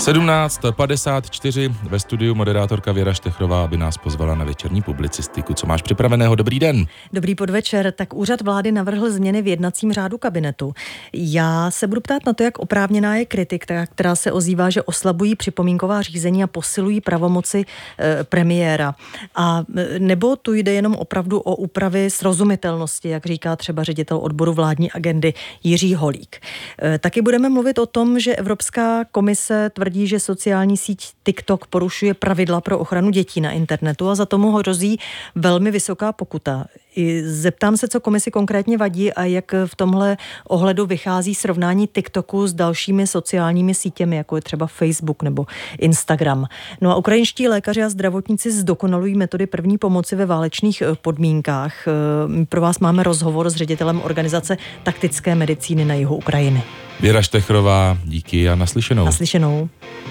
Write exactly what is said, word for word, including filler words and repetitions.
sedmnáct padesát čtyři ve studiu moderátorka Věra Štechrová, aby nás pozvala na večerní publicistiku. Co máš připraveného? Dobrý den. Dobrý podvečer. Tak úřad vlády navrhl změny v jednacím řádu kabinetu. Já se budu ptát na to, jak oprávněná je kritika, která se ozývá, že oslabují připomínková řízení a posilují pravomoci e, premiéra. A nebo tu jde jenom opravdu o úpravy srozumitelnosti, jak říká třeba ředitel odboru vládní agendy Jiří Holík. E, taky budeme mluvit o tom, že Evropská komise tvrdí, že sociální síť TikTok porušuje pravidla pro ochranu dětí na internetu a za tomu hrozí velmi vysoká pokuta. I zeptám se, co komisi konkrétně vadí a jak v tomhle ohledu vychází srovnání TikToku s dalšími sociálními sítěmi, jako je třeba Facebook nebo Instagram. No a ukrajinští lékaři a zdravotníci zdokonalují metody první pomoci ve válečných podmínkách. Pro vás máme rozhovor s ředitelem organizace taktické medicíny na jihu Ukrajiny. Věra Štechrová, díky a naslyšenou. Naslyšenou.